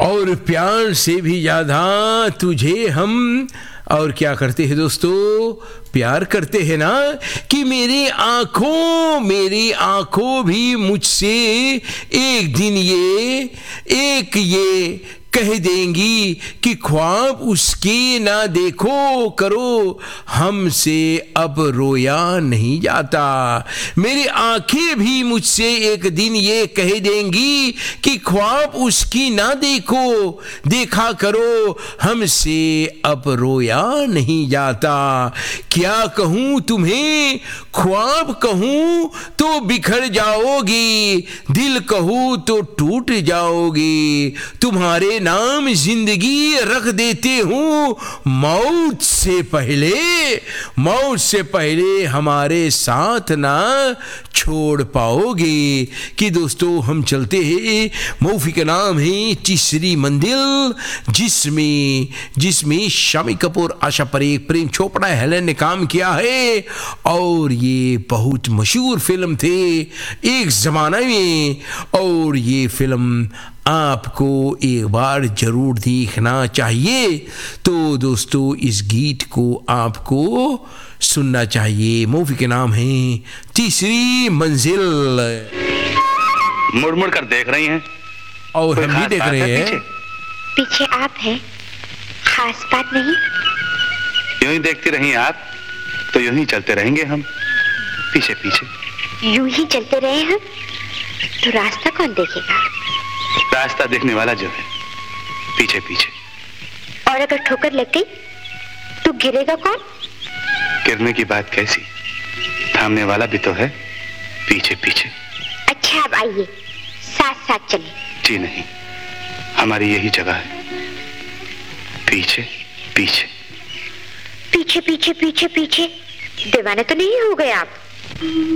और प्यार से भी ज्यादा तुझे हम और क्या करते हैं दोस्तों, प्यार करते हैं ना, कि मेरी आंखों भी मुझसे एक दिन ये कह देंगी कि ख्वाब उसके ना देखो करो, हमसे अब रोया नहीं जाता। मेरी आंखें भी मुझसे एक दिन ये कह देंगी कि ख्वाब उसकी ना देखा करो, हमसे अब रोया नहीं जाता। क्या कहूँ तुम्हें, ख्वाब कहूँ तो बिखर जाओगी, दिल कहूँ तो टूट जाओगी, तुम्हारे नाम जिंदगी रख देते हूँ, मौत से पहले हमारे साथ ना छोड़ पाओगे। कि दोस्तों हम चलते हैं, मूवी का नाम है तीसरी मंजिल, जिसमें शामी कपूर, आशा परेख, प्रेम चोपड़ा, हेलेन ने काम किया है। और ये बहुत मशहूर फिल्म थे एक जमाना में, और ये फिल्म आपको एक बार जरूर देखना चाहिए। तो दोस्तों इस गीत को आपको सुनना चाहिए। मूवी के नाम है तीसरी मंजिल। मुड़ मुड़ कर देख रही हैं और हम भी देख रहे हैं। पीछे आप हैं, खास बात नहीं। यूं ही देखती रही आप तो यूं ही चलते रहेंगे हम पीछे पीछे। यूं ही चलते रहे हम तो रास्ता कौन देखेगा? रास्ता देखने वाला जो है पीछे पीछे। और अगर ठोकर लग गई तो गिरेगा कौन? गिरने की बात कैसी, थामने वाला भी तो है पीछे पीछे। अच्छा अब आइए साथ साथ चलें। जी नहीं, हमारी यही जगह है, पीछे पीछे पीछे पीछे पीछे पीछे। दीवाने तो नहीं हो गए आप?